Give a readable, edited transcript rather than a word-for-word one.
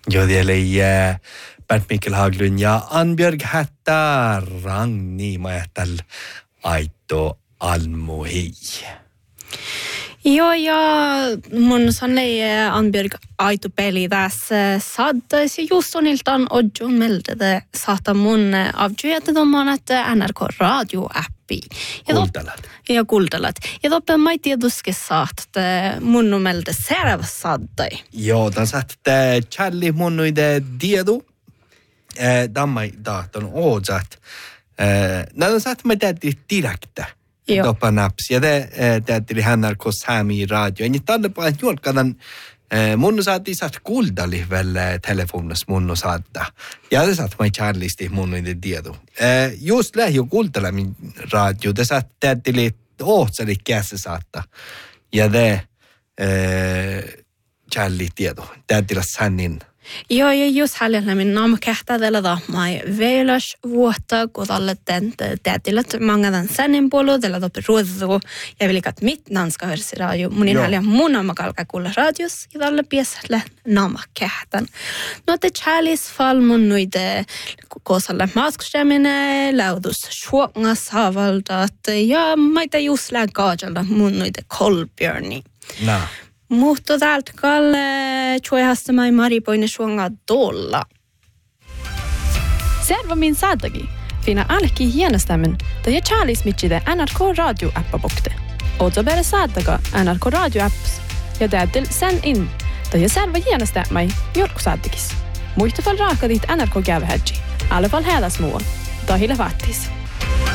Jodeli Bernt Mikael Haglund ja Annbjörg Hätta Ragni Majatal Aito Almohi. Joo, ja mun sanei Annbjörg Aito peli tässä saattais ja just soniltaan odjon meldede saata mun avgjøyete että NRK radio-appi. Ja kultalat. Ja toppen mai tieduske saat mun melde serva saattai. Joo, tämän saat Charlie munnuide diedu. Dammai daaton oozat. Näin saat me täytyy direktä. Doppa naps. Ja te täytyy NRK Sami radio. Ja tälle paljon julkadan munnu saatti saat kuldali väl telefonas munnu saatta. Ja te saat mai Charliesti munnuide diedu. Just lähi kuldalamin radio. Te saat täytyy ohtsali kässä saatta. Ja te Charlie diedu. Täytyy sannin. Joo, ja just häljellä min naama kähtäädellä tahmai veilas vuotta, kun tälle tätilät mangadan sänin puolue, tällä topi ruodu, ja vilikat mitt nanska versi radio. Munin häljä mun naama kalkaa kuulla radios, ja tälle pieselle naama kähtän. No, te chälis fall mun nuide kosalle maskstämine, laudus suongas havaldat, ja maita just läggaajalla mun nuide kolbjörni. Mutta täältä kalle chuehasta mai maripoine suonga dolla. Serva min saadagi. Fina alki hienestämmen, da je Charlies mitchide NRK radio appa bokte. Oto bere saadaga NRK radio apps. Ja täytyy sen in, da je serva hienestämai jorku saadagis. Muista fall raaka dit NRK gävehädji. Alle fall hädas muun. Da hille vattis.